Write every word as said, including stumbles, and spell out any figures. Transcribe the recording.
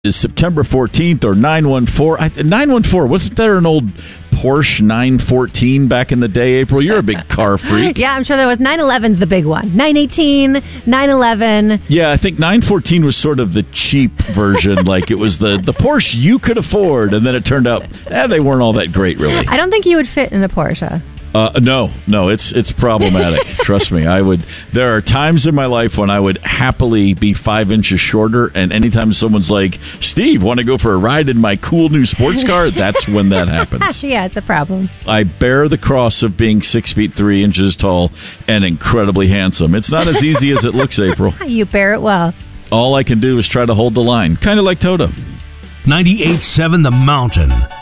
Is September fourteenth or nine one four. nine one four, wasn't there an old Porsche nine fourteen back in the day, April? You're a big car freak. Yeah, I'm sure there was. nine eleven's the big one. nine eighteen, nine eleven. Yeah, I think nine fourteen was sort of the cheap version. Like it was the, the Porsche you could afford, and then it turned out eh, they weren't all that great, really. I don't think you would fit in a Porsche. Uh, no, no, it's it's problematic. Trust me, I would. There are times in my life when I would happily be five inches shorter, and anytime someone's like, "Steve, want to go for a ride in my cool new sports car?" That's when that happens. Yeah, it's a problem. I bear the cross of being six feet three inches tall and incredibly handsome. It's not as easy as it looks, April. You bear it well. All I can do is try to hold the line, kind of like Toto. ninety-eight point seven The Mountain.